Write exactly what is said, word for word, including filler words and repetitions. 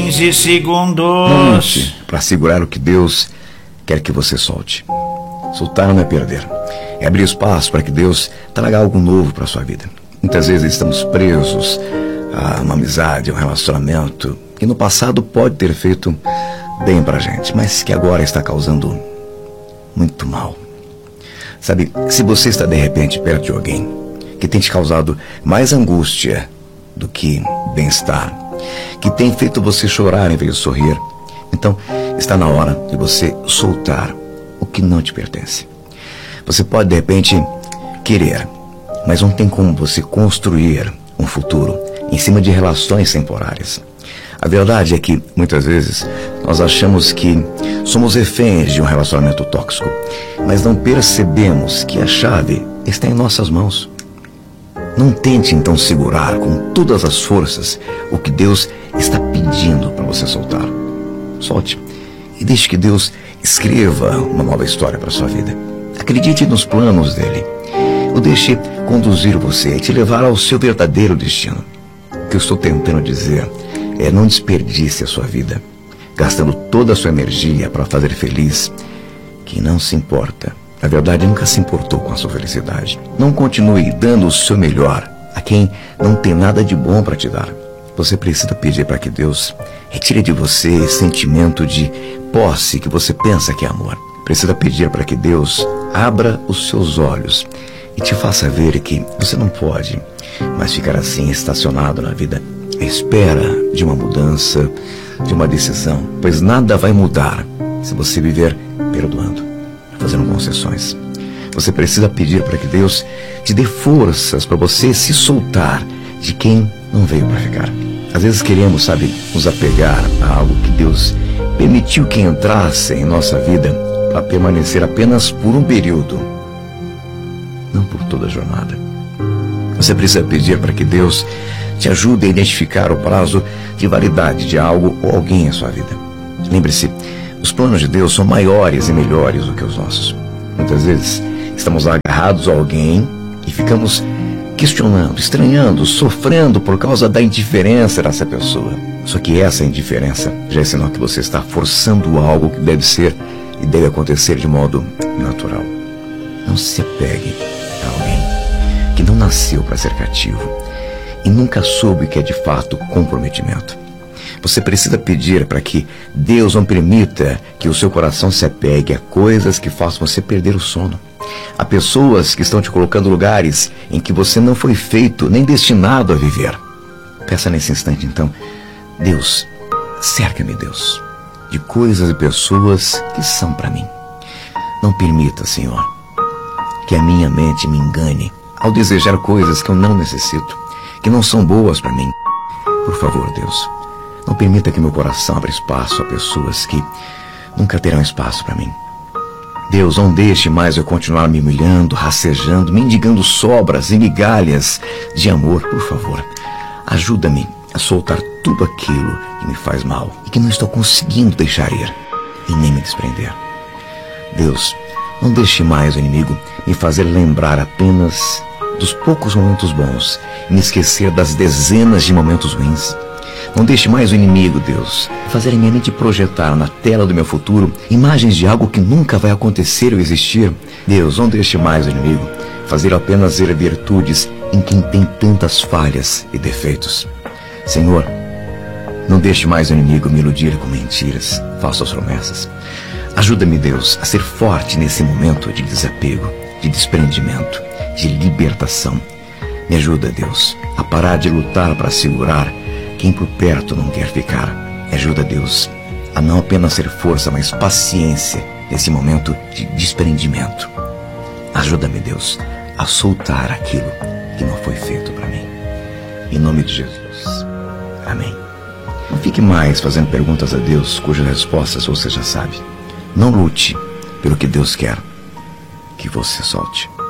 quinze segundos. Não lute para segurar o que Deus quer que você solte. Soltar não é perder, é abrir espaço para que Deus traga algo novo para a sua vida. Muitas vezes estamos presos a uma amizade, a um relacionamento que no passado pode ter feito bem para a gente, mas que agora está causando muito mal. Sabe, se você está de repente perto de alguém que tem te causado mais angústia do que bem-estar, que tem feito você chorar em vez de sorrir, então está na hora de você soltar o que não te pertence. Você pode de repente querer, mas não tem como você construir um futuro em cima de relações temporárias. A verdade é que, muitas vezes, nós achamos que somos reféns de um relacionamento tóxico, mas não percebemos que a chave está em nossas mãos. Não tente, então, segurar com todas as forças o que Deus está pedindo para você soltar. Solte e deixe que Deus escreva uma nova história para a sua vida. Acredite nos planos dele. O deixe conduzir você e te levar ao seu verdadeiro destino. O que eu estou tentando dizer é: não desperdice a sua vida, gastando toda a sua energia para fazer feliz quem não se importa. Na verdade, nunca se importou com a sua felicidade. Não continue dando o seu melhor a quem não tem nada de bom para te dar. Você precisa pedir para que Deus retire de você esse sentimento de posse que você pensa que é amor. Precisa pedir para que Deus abra os seus olhos e te faça ver que você não pode mais ficar assim estacionado na vida à espera de uma mudança, de uma decisão, pois nada vai mudar se você viver perdoando, fazendo concessões. Você precisa pedir para que Deus te dê forças para você se soltar de quem não veio para ficar. Às vezes queremos, sabe, nos apegar a algo que Deus permitiu que entrasse em nossa vida para permanecer apenas por um período, não por toda a jornada. Você precisa pedir para que Deus te ajude a identificar o prazo de validade de algo ou alguém em sua vida. Lembre-se, os planos de Deus são maiores e melhores do que os nossos. Muitas vezes estamos agarrados a alguém e ficamos questionando, estranhando, sofrendo por causa da indiferença dessa pessoa. Só que essa indiferença já é sinal que você está forçando algo que deve ser e deve acontecer de modo natural. Não se apegue a alguém que não nasceu para ser cativo e nunca soube o que é de fato comprometimento. Você precisa pedir para que Deus não permita que o seu coração se apegue a coisas que façam você perder o sono. Há pessoas que estão te colocando em lugares em que você não foi feito nem destinado a viver. Peça nesse instante, então: Deus, cerca-me, Deus, de coisas e pessoas que são para mim. Não permita, Senhor, que a minha mente me engane ao desejar coisas que eu não necessito, que não são boas para mim. Por favor, Deus, não permita que meu coração abra espaço a pessoas que nunca terão espaço para mim. Deus, não deixe mais eu continuar me humilhando, racejando, mendigando sobras e migalhas de amor. Por favor, ajuda-me a soltar tudo aquilo que me faz mal e que não estou conseguindo deixar ir e nem me desprender. Deus, não deixe mais o inimigo me fazer lembrar apenas dos poucos momentos bons e me esquecer das dezenas de momentos ruins. Não deixe mais o inimigo, Deus, fazer minha mente projetar na tela do meu futuro imagens de algo que nunca vai acontecer ou existir. Deus, não deixe mais o inimigo fazer apenas ver virtudes em quem tem tantas falhas e defeitos. Senhor, não deixe mais o inimigo me iludir com mentiras, falsas promessas. Ajuda-me, Deus, a ser forte nesse momento de desapego, de desprendimento, de libertação. Me ajuda, Deus, a parar de lutar para segurar quem por perto não quer ficar. Me ajuda, Deus, a não apenas ser força, mas paciência nesse momento de desprendimento. Ajuda-me, Deus, a soltar aquilo que não foi feito para mim. Em nome de Jesus. Amém. Não fique mais fazendo perguntas a Deus cujas respostas você já sabe. Não lute pelo que Deus quer que você solte.